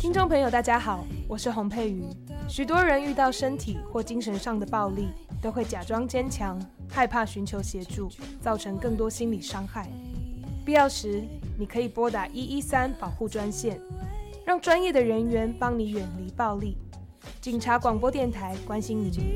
听众朋友大家好，我是洪佩瑜。许多人遇到身体或精神上的暴力，都会假装坚强，害怕寻求协助，造成更多心理伤害。必要时，你可以拨打113保护专线，让专业的人员帮你远离暴力。警察广播电台关心您。